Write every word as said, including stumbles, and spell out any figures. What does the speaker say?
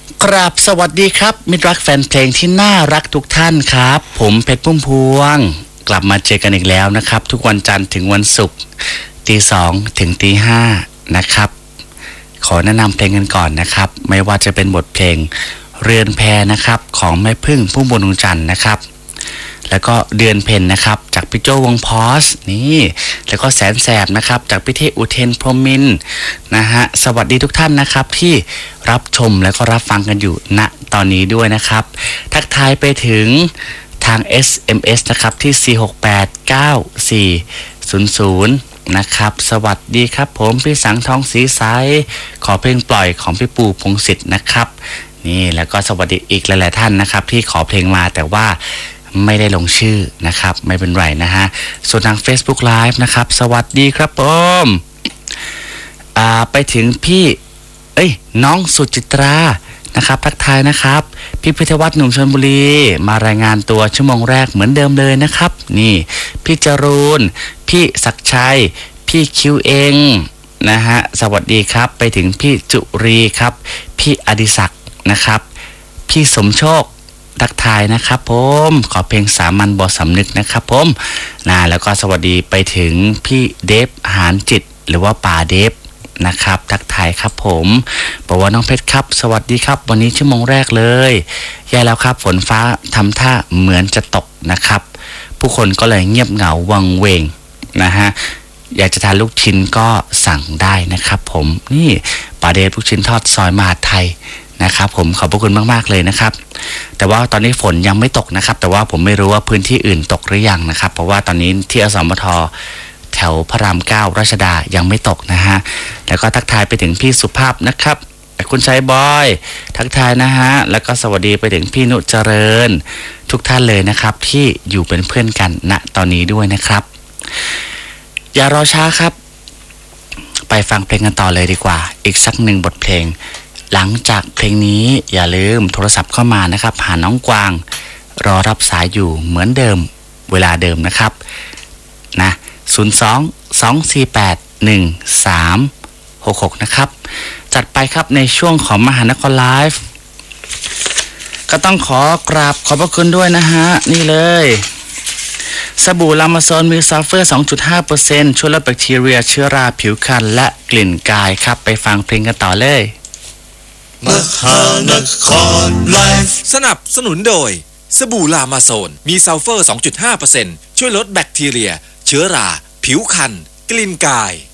กราบสวัสดีครับมิตรรักแฟนเพลงที่น่ารักทุกท่านครับผมเพชรพุ่มพวงกลับมาเจอกันอีกแล้วนะครับทุกวันจันทร์ถึงวันศุกร์ตีสองถึงตีห้านะครับขอแนะนำเพลงกันก่อนนะครับไม่ว่าจะเป็นบทเพลงเรือนแพนะครับของแม่พึ่งพุ่มพวงดวงจันทร์นะครับแล้วก็เดือนเพ็ญนะครับจากพี่โจวงพอสนี่แล้วก็แสนแสบนะครับจากพี่เทอุเทนพรหมินทร์นะฮะสวัสดีทุกท่านนะครับที่รับชมและก็รับฟังกันอยู่ณตอนนี้ด้วยนะครับทักทายไปถึงทาง เอส เอ็ม เอส นะครับที่สี่ หก แปด เก้า สี่ ศูนย์ ศูนย์นะครับสวัสดีครับผมพี่สังทองสีใสขอเพลงปล่อยของพี่ปู่พงศิษฐ์นะครับนี่แล้วก็สวัสดีอีกหลายๆท่านนะครับที่ขอเพลงมาแต่ว่าไม่ได้ลงชื่อนะครับไม่เป็นไรนะฮะส่วนทาง Facebook Live นะครับสวัสดีครับผมอ่าไปถึงพี่เอ้ยน้องสุจิตรานะครับทักทายนะครับพี่พิทวัฒน์หนุ่มชลบุรีมารายงานตัวชั่วโมงแรกเหมือนเดิมเลยนะครับนี่พี่จรูนพี่ศักชัยพี่คิวเองนะฮะสวัสดีครับไปถึงพี่จุรีครับพี่อดิศักดิ์นะครับพี่สมโชคทักทายนะครับผมขอเพลงสามัญบ่สำนึกนะครับผมนะแล้วก็สวัสดีไปถึงพี่เดฟหานจิตหรือว่าป่าเดฟนะครับทักทายครับผมบอกว่าน้องเพชรครับสวัสดีครับวันนี้ชั่วโมงแรกเลยแย่แล้วครับฝนฟ้าทำท่าเหมือนจะตกนะครับผู้คนก็เลยเงียบเหงาวังเวงนะฮะอยากจะทานลูกชิ้นก็สั่งได้นะครับผมนี่ป่าเดฟลูกชิ้นทอดซอยมหาดไทยนะครับผมขอบพระคุณมากๆเลยนะครับแต่ว่าตอนนี้ฝนยังไม่ตกนะครับแต่ว่าผมไม่รู้ว่าพื้นที่อื่นตกหรือยังนะครับเพราะว่าตอนนี้ที่อสมทแถวพระรามเก้ารัชดายังไม่ตกนะฮะแล้วก็ทักทายไปถึงพี่สุภาพนะครับคุณชัยบอยทักทายนะฮะแล้วก็สวัสดีไปถึงพี่นุเจริญทุกท่านเลยนะครับที่อยู่เป็นเพื่อนกันณตอนนี้ด้วยนะครับอย่ารอช้าครับไปฟังเพลงกันต่อเลยดีกว่าอีกสักหนึ่งบทเพลงหลังจากเพลงนี้อย่าลืมโทรศัพท์เข้ามานะครับหาน้องกวางรอรับสายอยู่เหมือนเดิมเวลาเดิมนะครับนะศูนย์ สอง สอง สี่ แปด หนึ่ง สาม หก หกนะครับจัดไปครับในช่วงของมหานครไลฟ์ก็ต้องขอกราบขอบพระคุณด้วยนะฮะนี่เลยสบู่ลามาโซนมีซัลเฟอร์ สองจุดห้าเปอร์เซ็นต์ ช่วยลดแบคทีเรียเชื้อราผิวคันและกลิ่นกายครับไปฟังเพลงกันต่อเลยมหานครไลฟ์สนับสนุนโดยสบู่ลามาโซนมีซัลเฟอร์ สองจุดห้าเปอร์เซ็นต์ ช่วยลดแบคทีเรียเชื้อราผิวคันกลิ่นกาย